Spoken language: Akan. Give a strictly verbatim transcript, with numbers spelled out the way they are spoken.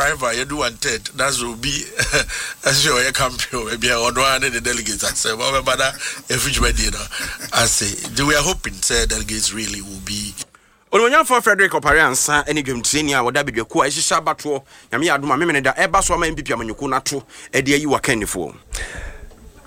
however, you do one third. That will be as your campaign. Maybe I one of the delegates. I say, well, but if you ready, I say, we are hoping say delegates really will be. Olonya for Frederick Opariansa any game senior or David Yoko is Shabato. Yami Aduma Mimida Eba Swama M P P Amanyuku Natu, Edia you are candy for.